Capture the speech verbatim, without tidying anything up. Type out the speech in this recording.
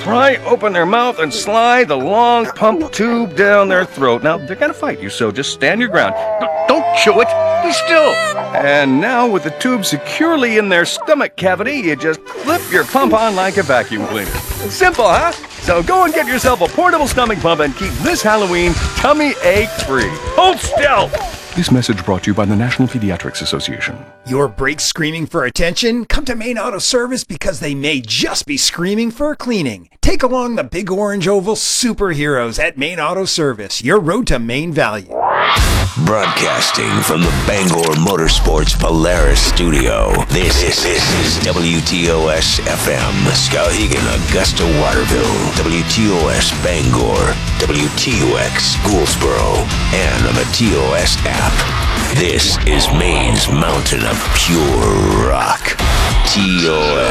pry open their mouth and slide the long pump tube down their throat. Now, they're going to fight you, so just stand your ground. Don't chew it. Be still. And now, with the tube securely in their stomach cavity, you just flip your pump on like a vacuum cleaner. Simple, huh? So go and get yourself a portable stomach pump and keep this Halloween tummy ache-free. Hold still! This message brought to you by the National Pediatrics Association. Your brakes screaming for attention? Come to Main Auto Service because they may just be screaming for cleaning. Take along the big orange oval superheroes at Main Auto Service, your road to Main value. Broadcasting from the Bangor Motorsports Polaris studio, this, this, this is W T O S F M, Skowhegan, Augusta, Waterville, W T O S Bangor, W T O X Gouldsboro, and on the T O S app. This is Maine's mountain of pure rock. T O S